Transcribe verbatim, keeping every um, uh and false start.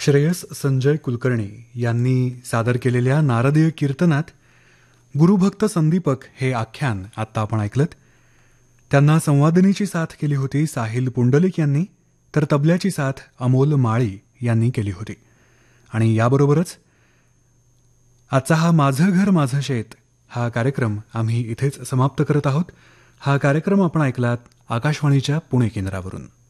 श्रेयस संजय कुलकर्णी यांनी सादर केलेल्या नारदीय कीर्तनात गुरुभक्त संदीपक हे आख्यान आत्ता आपण ऐकलत. त्यांना संवादिनीची साथ केली होती साहिल पुंडलिक यांनी, तर तबल्याची साथ अमोल माळी यांनी केली होती. आणि याबरोबरच आजचा हा माझं घर माझं शेत हा कार्यक्रम आम्ही इथेच समाप्त करत आहोत. हा कार्यक्रम आपण ऐकलात आकाशवाणीच्या पुणे केंद्रावरून.